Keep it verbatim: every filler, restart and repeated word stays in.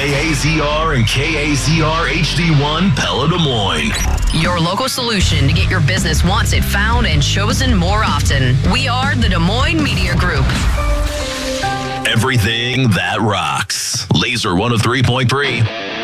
K A Z R and K A Z R H D one Pella Des Moines. Your local solution to get your business wanted, found, and chosen more often. We are the Des Moines Media Group. Everything that rocks. Laser one oh three point three.